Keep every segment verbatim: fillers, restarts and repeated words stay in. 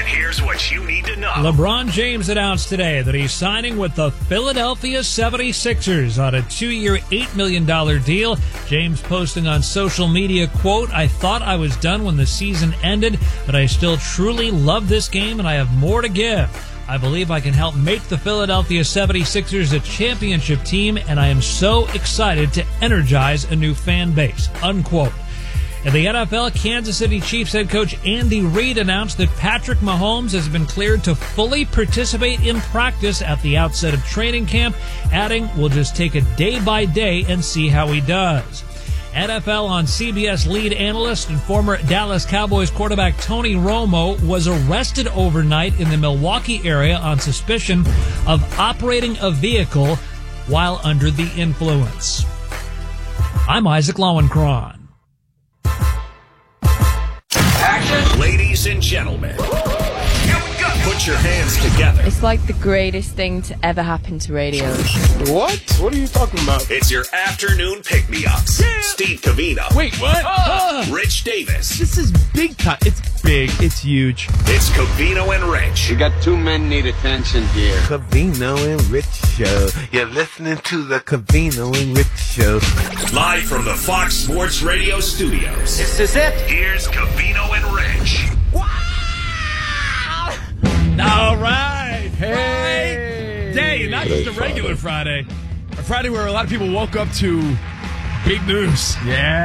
And here's what you need to know. LeBron James announced today that he's signing with the Philadelphia seventy-sixers on a two-year, eight million dollars deal. James posting on social media, quote, "I thought I was done when the season ended, but I still truly love this game and I have more to give. I believe I can help make the Philadelphia seventy-sixers a championship team, and I am so excited to energize a new fan base," unquote. In the N F L, Kansas City Chiefs head coach Andy Reid announced that Patrick Mahomes has been cleared to fully participate in practice at the outset of training camp, adding, "We'll just take it day by day and see how he does." N F L on C B S lead analyst and former Dallas Cowboys quarterback Tony Romo was arrested overnight in the Milwaukee area on suspicion of operating a vehicle while under the influence. I'm Isaac Lowenkron. Action. Ladies and gentlemen, put your hands together. It's like the greatest thing to ever happen to radio. What? What are you talking about? It's your afternoon pick-me-ups. Yeah. Steve Covino. Wait, what? Uh, Rich Davis. This is big time. It's big. It's huge. It's Covino and Rich. You got two men need attention here. Covino and Rich Show. You're listening to the Covino and Rich Show. Live from the Fox Sports Radio studios. This is it. Here's Covino and Rich. All right. Hey. Friday. Day, not just a regular Friday. A Friday where a lot of people woke up to big news.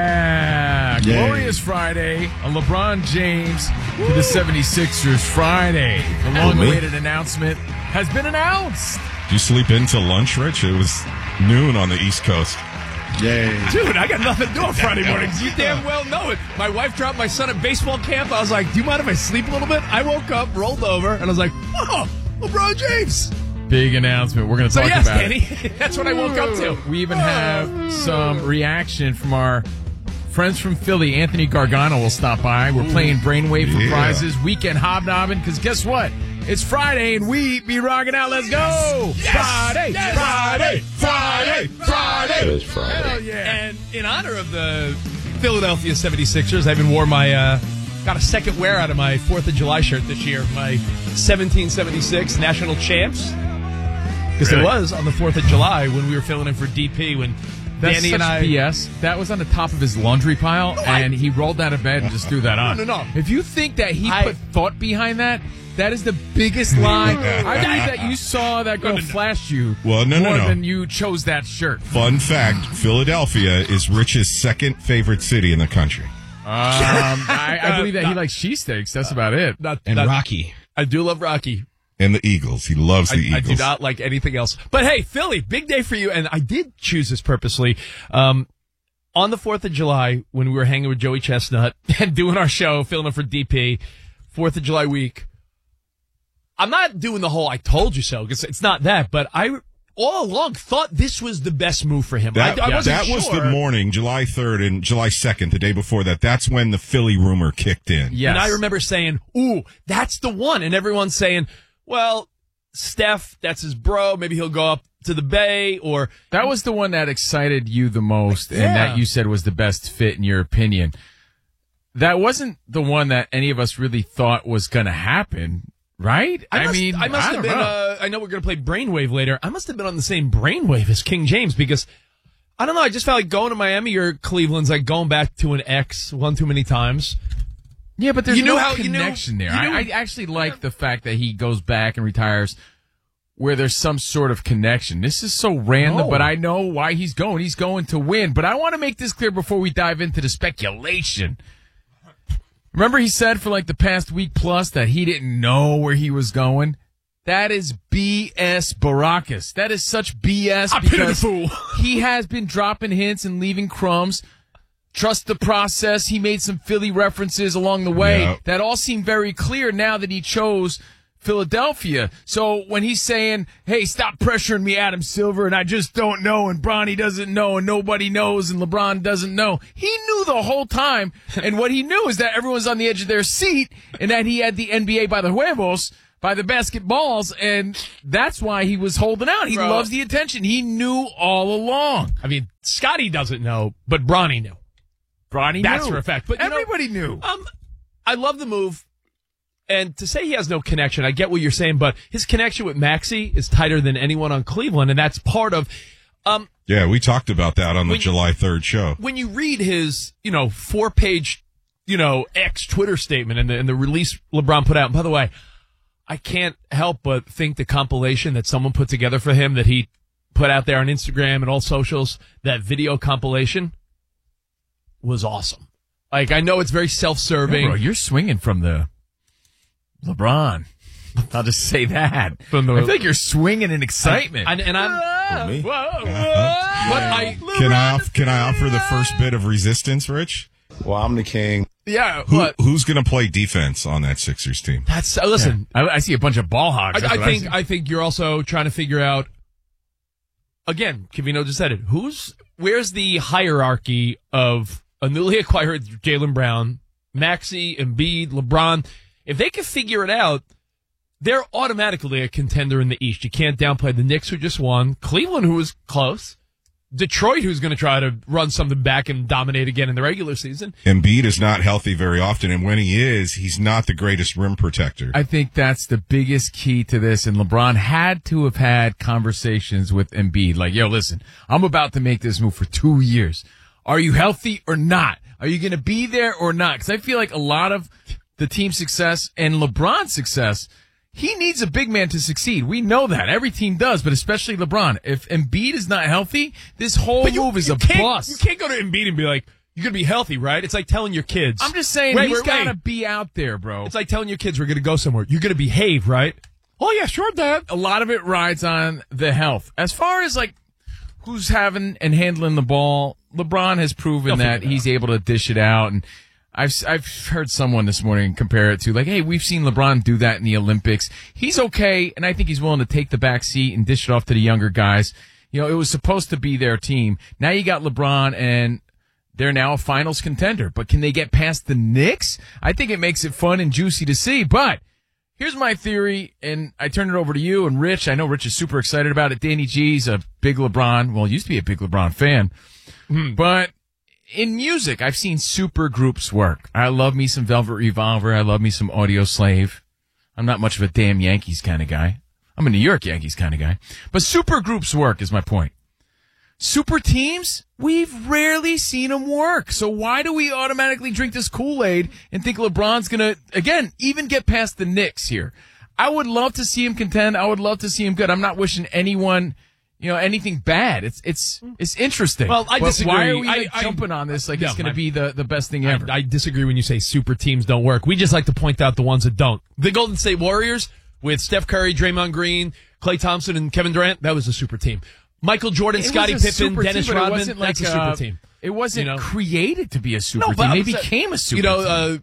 Yeah. Yay. Glorious Friday. A LeBron James to the seventy-sixers Friday. The long-awaited announcement has been announced. Did you sleep in till lunch, Rich? It was noon on the East Coast. Yay. Dude, I got nothing to do on Friday mornings. You damn well know it. My wife dropped my son at baseball camp. I was like, do you mind if I sleep a little bit? I woke up, rolled over, and I was like, whoa, LeBron James. Big announcement. We're going to So talk yes, about Danny, it. that's what I woke up to. We even have some reaction from our friends from Philly. Anthony Gargano will stop by. We're playing Brainwave for Yeah. prizes. Weekend hobnobbing, because guess what? It's Friday, and we be rocking out. Let's go! Yes! Friday, Yes! Friday, Friday, Friday. It is Friday. Hell yeah. And in honor of the Philadelphia seventy-sixers, I even wore my, uh, got a second wear out of my fourth of July shirt this year, my seventeen seventy-six National Champs. Because Really? it was on the fourth of July when we were filling in for D P when That's Danny such and I... B S. That was on the top of his laundry pile, No, I- and he rolled out of bed and just threw that on. No, no, no. If you think that he I- put thought behind that, that is the biggest lie. I believe that you saw that girl No, no, no. flash you Well, no, no, more no. than you chose that shirt. Fun fact, Philadelphia is Rich's second favorite city in the country. Um, I, I believe that he likes cheesesteaks. That's about it. Not, And not- Rocky. I do love Rocky. And the Eagles. He loves I, the I Eagles. do not like anything else. But hey, Philly, big day for you. And I did choose this purposely. Um, on the fourth of July, when we were hanging with Joey Chestnut and doing our show, filming for D P, fourth of July week, I'm not doing the whole I told you so, because it's not that, but I all along thought this was the best move for him. That, I, I wasn't that was sure. the morning, July third and July second, the day before that. That's when the Philly rumor kicked in. Yes. And I remember saying, ooh, that's the one. And everyone's saying, well, Steph, that's his bro. Maybe he'll go up to the Bay, or That was the one that excited you the most and Yeah. that you said was the best fit in your opinion. That wasn't the one that any of us really thought was going to happen, right? I, must, mean, I must have don't been, know. uh, I know we're going to play Brainwave later. I must have been on the same Brainwave as King James, because I don't know. I just felt like going to Miami or Cleveland's like going back to an ex one too many times. Yeah, but there's You knew no how- you knew- connection there. you knew- I, I actually like the fact that he goes back and retires where there's some sort of connection. This is so random, No. but I know why he's going. He's going to win. But I want to make this clear before we dive into the speculation. Remember he said for like the past week plus that he didn't know where he was going? That is B S Baracus. That is such B S I pity the because fool. he has been dropping hints and leaving crumbs. Trust the process. He made some Philly references along the way. Yeah. That all seemed very clear now that he chose Philadelphia. So when he's saying, hey, stop pressuring me, Adam Silver, and I just don't know, and Bronny doesn't know, and nobody knows, and LeBron doesn't know, he knew the whole time. And what he knew is that everyone's on the edge of their seat, and that he had the N B A by the huevos, by the basketballs, and that's why he was holding out. He Bro. loves the attention. He knew all along. I mean, Scotty doesn't know, but Bronny knew. Bronny That's knew. for a fact. But you know, everybody knew. Um, I love the move. And to say he has no connection, I get what you're saying, but his connection with Maxey is tighter than anyone on Cleveland, and that's part of. Um, yeah, we talked about that on the when, July third show. When you read his, you know, four-page, you know, X Twitter statement and the, and the release LeBron put out, and by the way, I can't help but think the compilation that someone put together for him that he put out there on Instagram and all socials, that video compilation was awesome. Like, I know it's very self-serving. Yeah, bro, you're swinging from the LeBron. I'll just say that. From the, I feel like you're swinging in excitement. I, and, and I'm. Ah, me? Whoa, whoa, But I, Can I off, can I offer the first bit of resistance, Rich? Well, I'm the king. Yeah, Who, what? who's going to play defense on that Sixers team? That's uh, listen. Yeah. I, I see a bunch of ball hogs. I, I think I, I think you're also trying to figure out. Again, Covino just said it. Who's where's the hierarchy of a newly acquired Jaylen Brown, Maxey, Embiid, LeBron? If they can figure it out, they're automatically a contender in the East. You can't downplay the Knicks, who just won, Cleveland, who was close, Detroit, who's going to try to run something back and dominate again in the regular season. Embiid is not healthy very often, and when he is, he's not the greatest rim protector. I think that's the biggest key to this, and LeBron had to have had conversations with Embiid. Like, yo, listen, I'm about to make this move for two years. Are you healthy or not? Are you going to be there or not? Because I feel like a lot of the team's success and LeBron's success, he needs a big man to succeed. We know that. Every team does, but especially LeBron. If Embiid is not healthy, this whole But you, move is you a can't- bust. You can't go to Embiid and be like, you're going to be healthy, right? It's like telling your kids. I'm just saying Wait, he's wait, got to wait. be out there, bro. It's like telling your kids we're going to go somewhere. You're going to behave, right? Oh, yeah, sure, Dad. A lot of it rides on the health. As far as like who's having and handling the ball, LeBron has proven They'll that figure it he's able to dish it out. And I've I've heard someone this morning compare it to like, hey, we've seen LeBron do that in the Olympics. He's okay, and I think he's willing to take the back seat and dish it off to the younger guys. You know, it was supposed to be their team. Now you got LeBron, and they're now a finals contender. But can they get past the Knicks? I think it makes it fun and juicy to see. But here's my theory, and I turn it over to you and Rich. I know Rich is super excited about it. Danny G's a big LeBron, well, used to be a big LeBron fan. Hmm. But in music, I've seen super groups work. I love me some Velvet Revolver. I love me some Audio Slave. I'm not much of a damn Yankees kind of guy. I'm a New York Yankees kind of guy. But super groups work is my point. Super teams, we've rarely seen them work. So why do we automatically drink this Kool-Aid and think LeBron's going to, again, even get past the Knicks here? I would love to see him contend. I would love to see him good. I'm not wishing anyone, you know, anything bad. It's it's it's interesting. Well, I But disagree. Why are we I- like, I- jumping on this like No, it's going to I- be the, the best thing ever? I, I disagree when you say super teams don't work. We just like to point out the ones that don't. The Golden State Warriors with Steph Curry, Draymond Green, Klay Thompson, and Kevin Durant, that was a super team. Michael Jordan, It was Scottie a Pippen, super Dennis team, but it Rodman, wasn't that's like a super uh, team. It wasn't You know? created to be a super No, but team. They I'm saying- became a super You know, team. uh,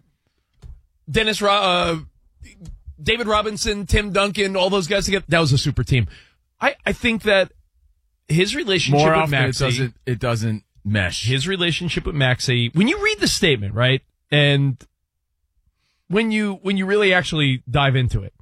Dennis, Ro- uh, David Robinson, Tim Duncan, all those guys together, that was a super team. I, I think that his relationship More with often it Maxey, doesn't, it doesn't mesh. his relationship with Maxey, when you read the statement, right, and when you when you really actually dive into it,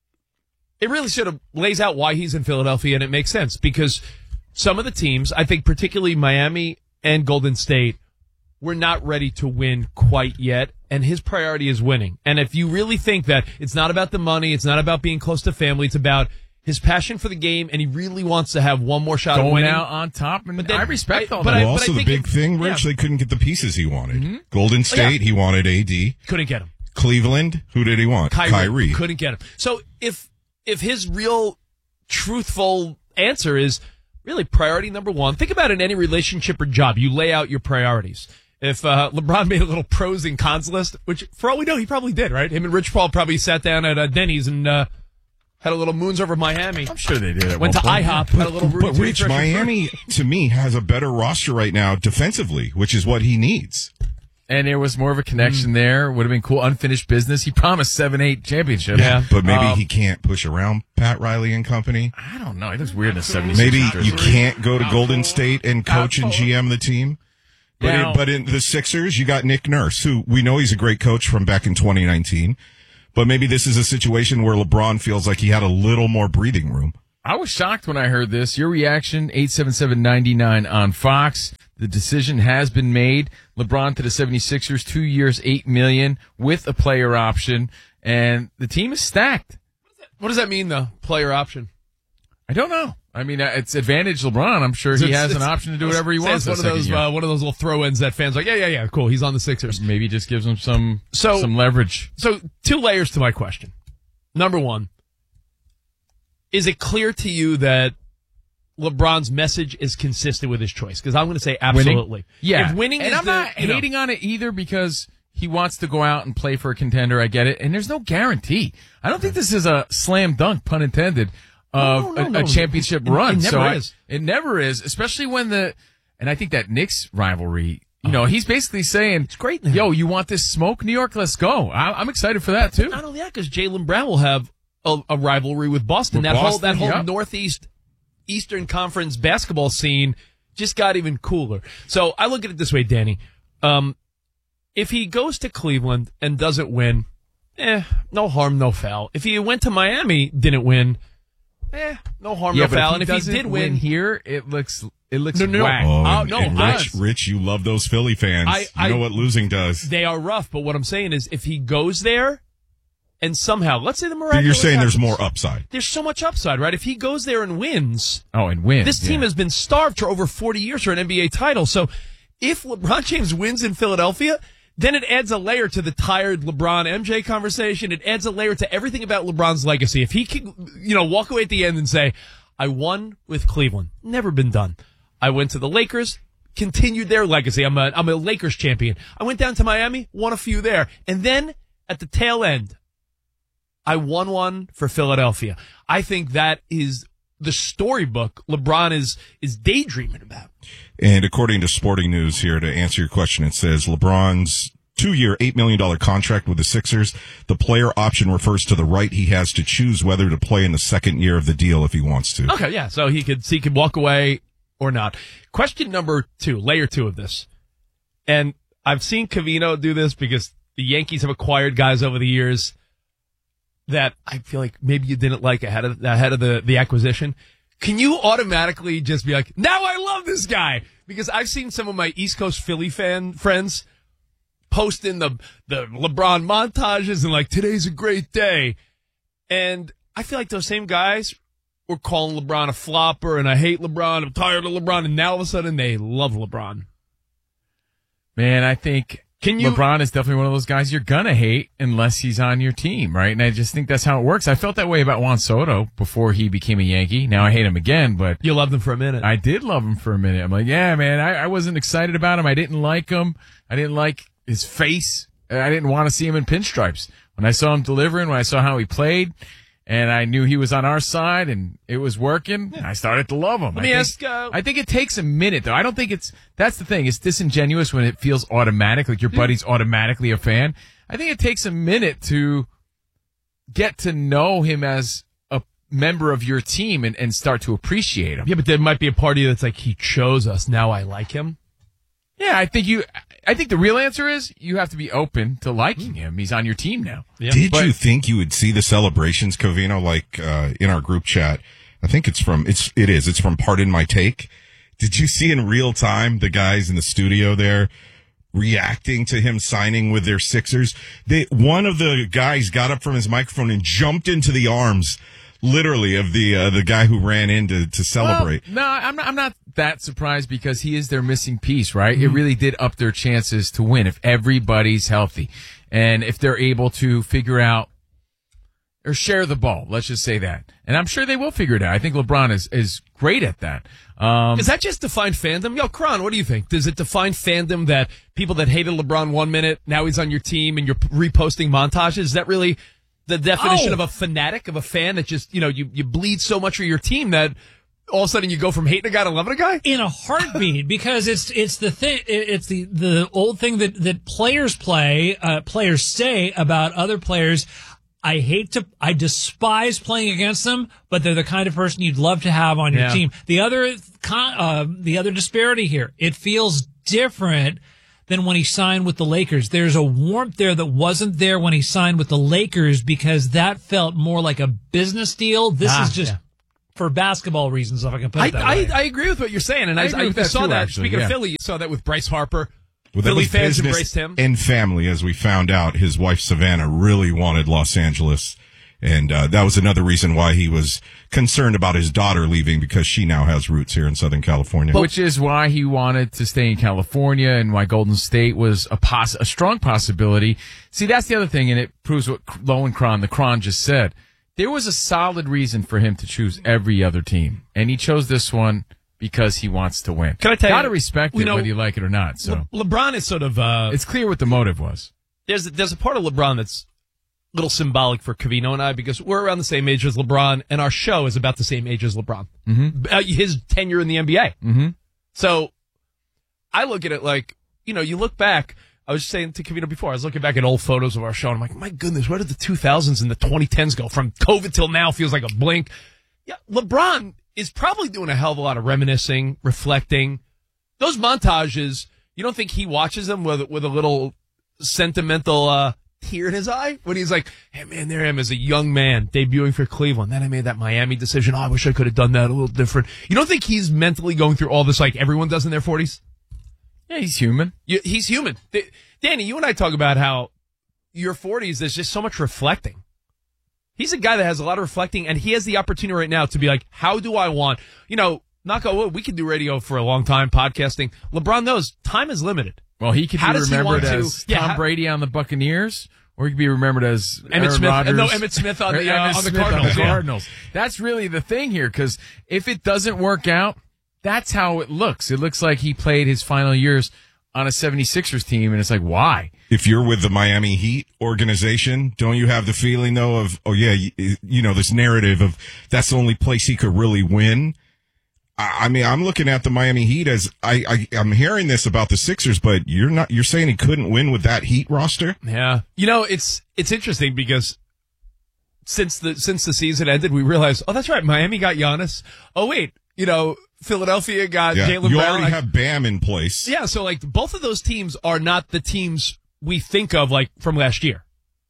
it really sort of lays out why he's in Philadelphia, and it makes sense because some of the teams, I think particularly Miami and Golden State, were not ready to win quite yet, and his priority is winning. And if you really think that it's not about the money, it's not about being close to family, it's about his passion for the game, and he really wants to have one more shot at Going winning. out on top, and But then- I respect I- all but that. I- well, also but the think big it- thing, Rich, yeah. they couldn't get the pieces he wanted. Mm-hmm. Golden State, yeah. he wanted A D. Couldn't get him. Cleveland, who did he want? Kyrie, Kyrie. couldn't get him. So if if his real truthful answer is really priority number one, think about it in any relationship or job. You lay out your priorities. If uh, LeBron made a little pros and cons list, which for all we know, he probably did, right? Him and Rich Paul probably sat down at uh, Denny's and uh, had a little moons over Miami. I'm sure they did. At Went to one point. IHOP, had a little But Tutti Rich, Frutti. Miami, to me, has a better roster right now defensively, which is what he needs. And there was more of a connection there. Would have been cool. Unfinished business. He promised seven, eight championships. Yeah. But maybe Um, he can't push around Pat Riley and company. I don't know. He looks weird in the seventies. Maybe you can't go to Golden State and coach and G M the team. But Now- in, but in the Sixers, you got Nick Nurse, who we know he's a great coach from back in twenty nineteen. But maybe this is a situation where LeBron feels like he had a little more breathing room. I was shocked when I heard this. Your reaction, eight seven seven, nine nine on Fox. The decision has been made. LeBron to the seventy-sixers, two years, eight million dollars with a player option, and the team is stacked. What does that mean, though, player option? I don't know. I mean, uh, it's advantage LeBron. I'm sure he has an option to do whatever he wants. It's one of those uh, one of those little throw-ins that fans are like, yeah, yeah, yeah, cool. He's on the Sixers. Maybe just gives him some so, some leverage. So, two layers to my question. Number one, is it clear to you that LeBron's message is consistent with his choice? Because I'm going to say absolutely. Winning? Yeah. If winning and is I'm the, not hating know. on it either because he wants to go out and play for a contender. I get it. And there's no guarantee. I don't think this is a slam dunk, pun intended, of no, no, a, no. a championship it, run. It never so is. I, it never is, especially when the, and I think that Knicks rivalry, you know, he's basically saying, it's great now. Yo, you want this smoke, New York? Let's go. I, I'm excited for that too. Not only that, because Jaylen Brown will have a, a rivalry with Boston. With that Boston, whole, that whole yep. Northeast, Eastern Conference basketball scene just got even cooler. So I look at it this way, Danny. Um, if he goes to Cleveland and doesn't win, eh, no harm, no foul. If he went to Miami, didn't win, eh, no harm, yeah, no but foul. If and he if he did win, win here, it looks it looks no, no, whack. Oh, Uh, and, no, and I- Rich, Rich, you love those Philly fans. I- you I- know what losing does. they are rough, but what I'm saying is if he goes there and somehow, let's say the miraculous You're saying there's happens, more upside. There's so much upside, right? If he goes there and wins, Oh, and win. this team yeah. has been starved for over forty years for an N B A title. So if LeBron James wins in Philadelphia, then it adds a layer to the tired LeBron M J conversation. It adds a layer to everything about LeBron's legacy. If he can, you know, walk away at the end and say, I won with Cleveland. Never been done. I went to the Lakers, continued their legacy. I'm a, I'm a Lakers champion. I went down to Miami, won a few there. And then at the tail end, I won one for Philadelphia. I think that is the storybook LeBron is, is daydreaming about. And according to Sporting News here, to answer your question, it says LeBron's two-year, eight million dollars contract with the Sixers. The player option refers to the right he has to choose whether to play in the second year of the deal if he wants to. Okay, yeah. So he could, he could walk away or not. Question number two, layer two of this. And I've seen Covino do this because the Yankees have acquired guys over the years that I feel like maybe you didn't like ahead of ahead of the, the acquisition. Can you automatically just be like, now I love this guy? Because I've seen some of my East Coast Philly fan friends posting the, the LeBron montages and like, today's a great day. And I feel like those same guys were calling LeBron a flopper and I hate LeBron, I'm tired of LeBron, and now all of a sudden they love LeBron. Man, I think Can you, LeBron is definitely one of those guys you're gonna hate unless he's on your team, right? And I just think that's how it works. I felt that way about Juan Soto before he became a Yankee. Now I hate him again, but you loved him for a minute. I did love him for a minute. I'm like, yeah, man, I, I wasn't excited about him. I didn't like him. I didn't like his face. I didn't want to see him in pinstripes. When I saw him delivering, when I saw how he played, and I knew he was on our side and it was working, yeah. I started to love him. Let I me think, ask, uh, I think it takes a minute, though. I don't think it's, that's the thing. It's disingenuous when it feels automatic, like your buddy's automatically a fan. I think it takes a minute to get to know him as a member of your team and, and start to appreciate him. Yeah, but there might be a party that's like, he chose us, now I like him. Yeah, I think you, I think the real answer is you have to be open to liking him. He's on your team now. Yeah. Did But- you think you would see the celebrations, Covino, like uh, in our group chat? I think it's from it's it is it's from Pardon My Take. Did you see in real time the guys in the studio there reacting to him signing with their Sixers? They one of the guys got up from his microphone and jumped into the arms, literally, of the uh, the guy who ran in to, to celebrate. Well, no, I'm not, I'm not that surprised because he is their missing piece, right? Mm-hmm. It really did up their chances to win if everybody's healthy and if they're able to figure out or share the ball. Let's just say that. And I'm sure they will figure it out. I think LeBron is, is great at that. Um, Is that just define fandom? Yo, Kron, what do you think? Does it define fandom that people that hated LeBron one minute, now he's on your team and you're reposting montages? Is that really the definition Oh. of a fanatic, of a fan that just, you know, you, you bleed so much for your team that all of a sudden you go from hating a guy to loving a guy? In a heartbeat, because it's it's the thing, it's the the old thing that that players play, uh, players say about other players. I hate to, I despise playing against them, but they're the kind of person you'd love to have on your Yeah. team. The other, con- uh, the other disparity here, it feels different than when he signed with the Lakers. There's a warmth there that wasn't there when he signed with the Lakers because that felt more like a business deal. This Ah, is just yeah. for basketball reasons, if I can put I, it that I, way. I agree with what you're saying, and I I, agree I, with I that saw too, that. actually, Speaking yeah. of Philly, you saw that with Bryce Harper. Well, that Philly was fans business embraced him. and family, as we found out. His wife Savannah really wanted Los Angeles, and uh, that was another reason why he was concerned about his daughter leaving, because she now has roots here in Southern California. Which is why he wanted to stay in California and why Golden State was a poss- a strong possibility. See, that's the other thing, and it proves what Lowenkron, the Kron, just said. There was a solid reason for him to choose every other team, and he chose this one because he wants to win. Can I tell you- Gotta respect you it, know, whether you like it or not. So Le- LeBron is sort of uh, it's clear what the motive was. there's there's a part of LeBron that's a little symbolic for Covino and I, because we're around the same age as LeBron, and our show is about the same age as LeBron. Mm-hmm. Uh, his tenure in the N B A. Mm-hmm. So I look at it like, you know, you look back. I was saying to Covino before, I was looking back at old photos of our show, and I'm like, my goodness, where did the two thousands and the twenty tens go? From COVID till now feels like a blink. Yeah, LeBron is probably doing a hell of a lot of reminiscing, reflecting. Those montages, you don't think he watches them with with a little sentimental uh, tear in his eye when he's like, hey, man, there I am as a young man debuting for Cleveland. Then I made that Miami decision. Oh, I wish I could have done that a little different. You don't think he's mentally going through all this like everyone does in their forties? Yeah, he's human. You, he's human. D- Danny, you and I talk about how your forties, there's just so much reflecting. He's a guy that has a lot of reflecting, and he has the opportunity right now to be like, how do I want, you know, knock on wood, we can do radio for a long time, podcasting. LeBron knows time is limited. Well, he could How be does he remembered want to- as yeah, Tom how- Brady on the Buccaneers, or he could be remembered as Emmett Aaron Smith, Rodgers. no, Emmett Smith on or the, uh, Emmett on the Smith Cardinals, the yeah. Cardinals. That's really the thing here, because if it doesn't work out, that's how it looks. It looks like he played his final years on a seventy-sixers team, and it's like, why? If you're with the Miami Heat organization, don't you have the feeling, though, of, oh, yeah, you, you know, this narrative of that's the only place he could really win? I, I mean, I'm looking at the Miami Heat as I, I, I'm hearing this about the Sixers, but you're not, you're saying he couldn't win with that Heat roster? Yeah. You know, it's it's interesting because since the since the season ended, we realized, oh, that's right, Miami got Giannis. Oh, wait, you know, Philadelphia got Yeah. Jaylen You Brown. already Like, have Bam in place. yeah, so like both of those teams are not the teams we think of like from last year.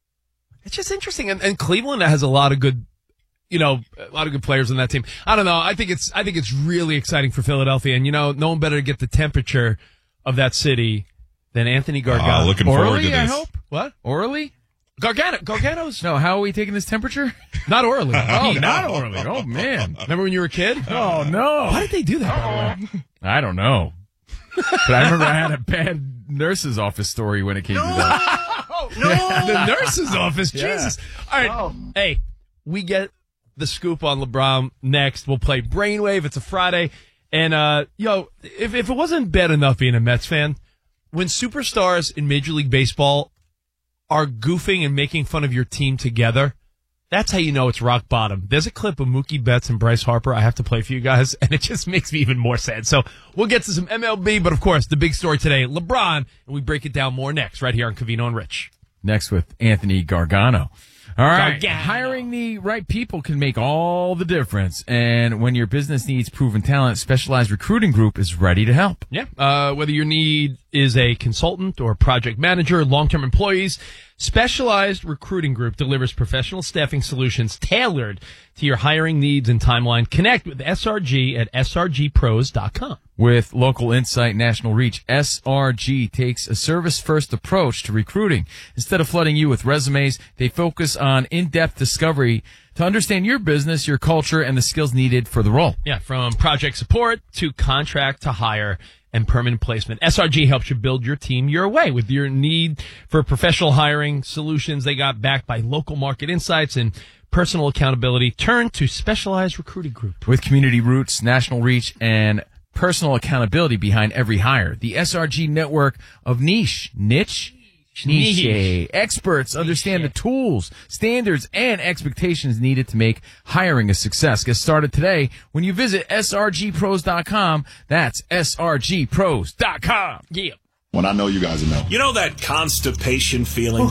It's just interesting, and, and Cleveland has a lot of good, you know, a lot of good players in that team. I don't know. I think it's I think it's really exciting for Philadelphia, and you know, no one better to get the temperature of that city than Anthony Gargano. Uh, looking forward Orally, to this. I hope. What? Orally? Gargano? Gargano's No, how are we taking his temperature? not orally. Oh, not orally. Oh, man. Remember when you were a kid? Oh, no. Why did they do that? By the way? I don't know. But I remember I had a bad nurse's office story when it came to that. the nurse's office. Yeah. Jesus. All right. Hey, we get the scoop on LeBron next. We'll play Brainwave. It's a Friday. And, uh, yo, if, if it wasn't bad enough being a Mets fan, when superstars in Major League Baseball are goofing and making fun of your team together, that's how you know it's rock bottom. There's a clip of Mookie Betts and Bryce Harper I have to play for you guys, and it just makes me even more sad. So we'll get to some M L B, but of course, the big story today, LeBron, and we break it down more next right here on Covino and Rich. Next with Anthony Gargano. All right. Gargano. Hiring the right people can make all the difference. And when your business needs proven talent, Specialized Recruiting Group is ready to help. Yeah. Uh, whether your need is a consultant or project manager, long-term employees, Specialized Recruiting Group delivers professional staffing solutions tailored to your hiring needs and timeline. Connect with S R G at S R G pros dot com. With local insight, national reach, S R G takes a service-first approach to recruiting. Instead of flooding you with resumes, they focus on in-depth discovery to understand your business, your culture, and the skills needed for the role. Yeah, from project support to contract to hire and permanent placement. S R G helps you build your team your way. With your need for professional hiring solutions, they got backed by local market insights and personal accountability. Turn to Specialized Recruiting Group. With community roots, national reach, and personal accountability behind every hire, the S R G network of niche, niche, niche, Niche. experts understand the tools, standards, and expectations needed to make hiring a success. Get started today when you visit S R G pros dot com. That's S R G pros dot com. Yeah. When I know you guys will know. You know that constipation feeling?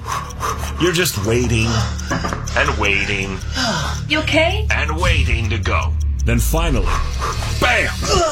You're just waiting and waiting You okay? and waiting to go. Then finally, bam!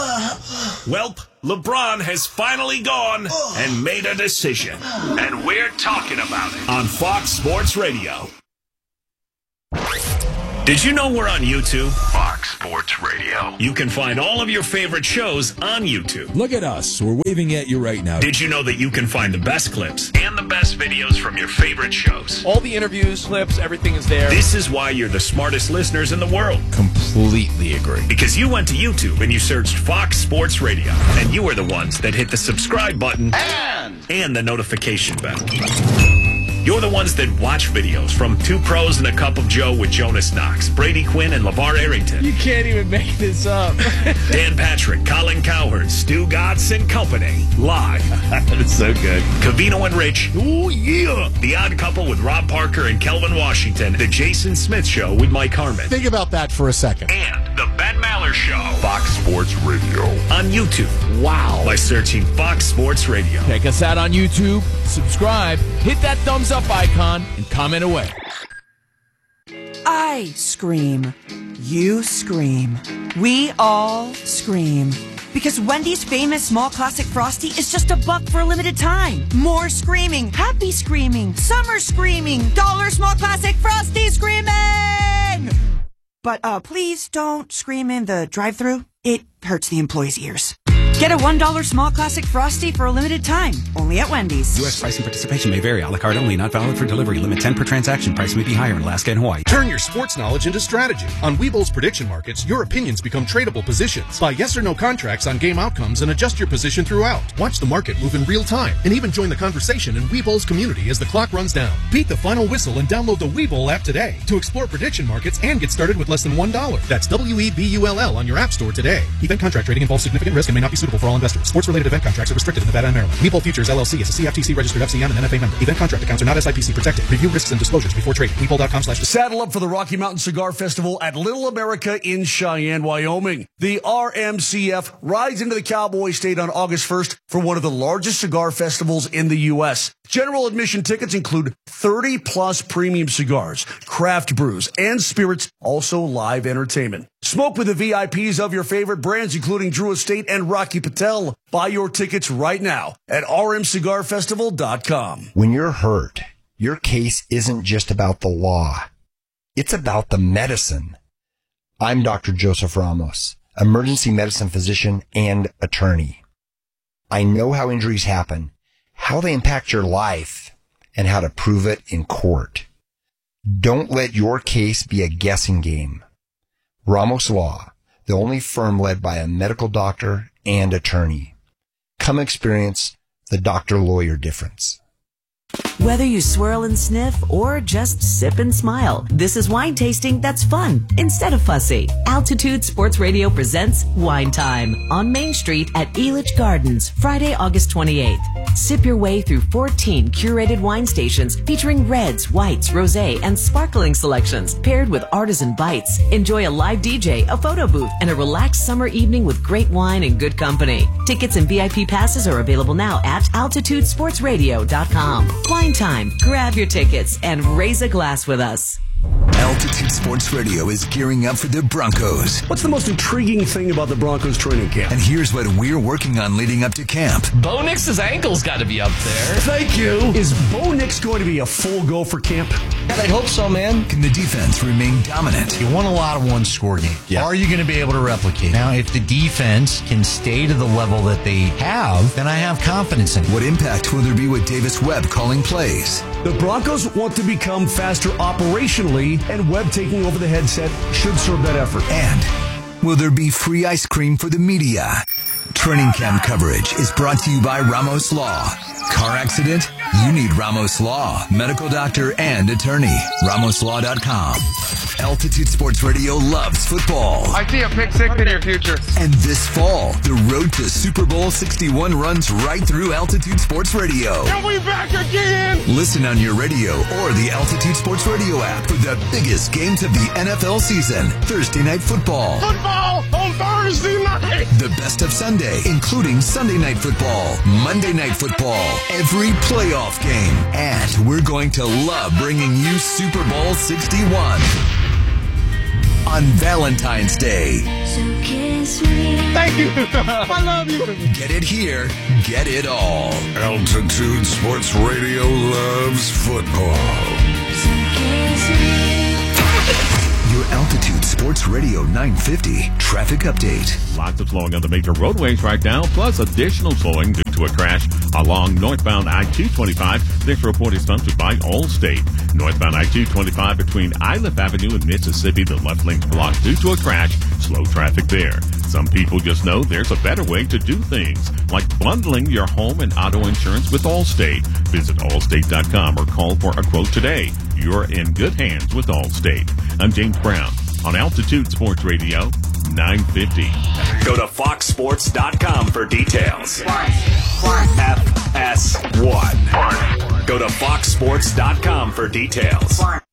Welp, LeBron has finally gone and made a decision. And we're talking about it on Fox Sports Radio. Did you know we're on YouTube? Fox Sports Radio. You can find all of your favorite shows on YouTube. Look at us. We're waving at you right now. Did you know that you can find the best clips and the best videos from your favorite shows? All the interviews, clips, everything is there. This is why you're the smartest listeners in the world. Completely agree. Because you went to YouTube and you searched Fox Sports Radio, and you were the ones that hit the subscribe button And, and the notification bell. You're the ones that watch videos from Two Pros and a Cup of Joe with Jonas Knox, Brady Quinn, and LeVar Arrington. You can't even make this up. Dan Patrick, Colin Cowherd, Stu Gatz, and company. Live. That is so good. Covino and Rich. Oh, yeah. The Odd Couple with Rob Parker and Kelvin Washington. The Jason Smith Show with Mike Harmon. Think about that for a second. And the Ben Maller Show. Fox Sports Radio. On YouTube. Wow. By searching Fox Sports Radio. Check us out on YouTube. Subscribe. Hit that thumbs up icon and comment away. I scream. You scream. We all scream. Because Wendy's famous small classic Frosty is just a buck for a limited time. More screaming. Happy screaming. Summer screaming. Dollar small classic Frosty screaming! But uh, please don't scream in the drive-thru. It hurts the employees' ears. Get a one dollar small classic Frosty for a limited time. Only at Wendy's. U S price and participation may vary. A la carte only. Not valid for delivery. Limit ten per transaction. Price may be higher in Alaska and Hawaii. Turn your sports knowledge into strategy. On Webull's prediction markets, your opinions become tradable positions. Buy yes or no contracts on game outcomes and adjust your position throughout. Watch the market move in real time and even join the conversation in Webull's community as the clock runs down. Beat the final whistle and download the Webull app today to explore prediction markets and get started with less than one dollar. That's W E B U L L on your app store today. Event contract trading involves significant risk and may not be suitable for all investors. Sports-related event contracts are restricted in Nevada and Maryland. Webull Futures, L L C is a C F T C-registered F C M and N F A member. Event contract accounts are not S I P C protected. Review risks and disclosures before trading. Webull dot com slash Saddle up for the Rocky Mountain Cigar Festival at Little America in Cheyenne, Wyoming. The R M C F rides into the Cowboy State on August first for one of the largest cigar festivals in the U S. General admission tickets include thirty plus premium cigars, craft brews, and spirits, also live entertainment. Smoke with the V I Ps of your favorite brands, including Drew Estate and Rocky Patel. Buy your tickets right now at R M cigar festival dot com. When you're hurt, your case isn't just about the law. It's about the medicine. I'm Doctor Joseph Ramos, emergency medicine physician and attorney. I know how injuries happen, how they impact your life, and how to prove it in court. Don't let your case be a guessing game. Ramos Law, the only firm led by a medical doctor and attorney. Come experience the doctor-lawyer difference. Whether you swirl and sniff or just sip and smile, this is wine tasting that's fun instead of fussy. Altitude Sports Radio presents Wine Time on Main Street at Elitch Gardens, Friday, August twenty-eighth. Sip your way through fourteen curated wine stations featuring reds, whites, rosé, and sparkling selections paired with artisan bites. Enjoy a live D J, a photo booth, and a relaxed summer evening with great wine and good company. Tickets and V I P passes are available now at altitude sports radio dot com. Wine Time. Grab your tickets and raise a glass with us. Altitude Sports Radio is gearing up for the Broncos. What's the most intriguing thing about the Broncos training camp? And here's what we're working on leading up to camp. Bo Nix's ankle's got to be up there. Thank you. Is Bo Nix going to be a full go for camp? I hope so, man. Can the defense remain dominant? You won a lot of one-score games. Yeah. Are you going to be able to replicate? Now, if the defense can stay to the level that they have, then I have confidence in it. What impact will there be with Davis Webb calling plays? The Broncos want to become faster operationally, and Webb taking over the headset should serve that effort. And will there be free ice cream for the media? Training camp coverage is brought to you by Ramos Law. Car accident? You need Ramos Law, medical doctor and attorney. Ramos Law dot com. Altitude Sports Radio loves football. I see a pick six in your future. And this fall, the road to Super Bowl sixty-one runs right through Altitude Sports Radio. Can we back again? Listen on your radio or the Altitude Sports Radio app for the biggest games of the N F L season. Thursday Night Football. Football on Thursday night. The best of Sunday, including Sunday Night Football, Monday Night Football, every playoff game. And we're going to love bringing you Super Bowl sixty-one. On Valentine's Day. So kiss me. Thank you. I love you. Get it here. Get it all. Altitude Sports Radio loves football. So kiss me. Your Sports Radio nine fifty traffic update. Lots of slowing on the major roadways right now, plus additional slowing due to a crash along northbound I two twenty-five. This report is sponsored by Allstate. Northbound I two twenty-five between Iliff Avenue and Mississippi, the left lane's blocked due to a crash. Slow traffic there. Some people just know there's a better way to do things, like bundling your home and auto insurance with Allstate. Visit allstate dot com or call for a quote today. You're in good hands with Allstate. I'm James Brown on Altitude Sports Radio nine fifty. Go to fox sports dot com for details. F S one. Go to fox sports dot com for details.